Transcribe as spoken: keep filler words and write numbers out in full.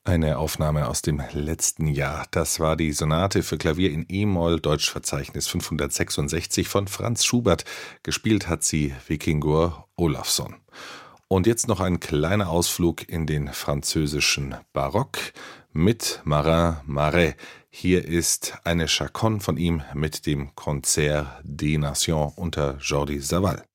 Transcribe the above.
Eine Aufnahme aus dem letzten Jahr. Das war die Sonate für Klavier in E-Moll, Deutschverzeichnis fünfhundertsechsundsechzig von Franz Schubert. Gespielt hat sie Vikingur Olafsson. Und jetzt noch ein kleiner Ausflug in den französischen Barock mit Marin Marais. Hier ist eine Chaconne von ihm mit dem Concert des Nations unter Jordi Savall.